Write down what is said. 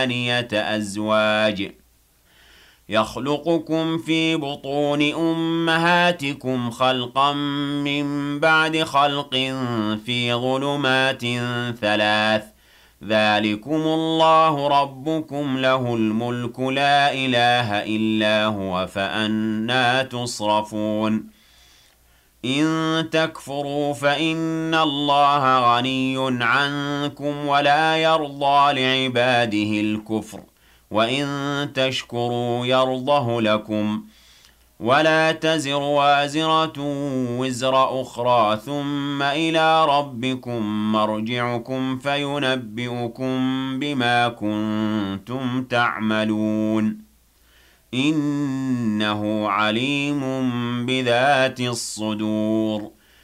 ثمانية أزواج يخلقكم في بطون أمهاتكم خلقا من بعد خلق في ظلمات ثلاث ذلكم الله ربكم له الملك لا إله إلا هو فأنى تصرفون إن تكفروا فإن الله غني عنكم ولا يرضى لعباده الكفر وإن تشكروا يرضه لكم ولا تزر وازرة وزر أخرى ثم إلى ربكم مرجعكم فينبئكم بما كنتم تعملون إنه عليم بذات الصدور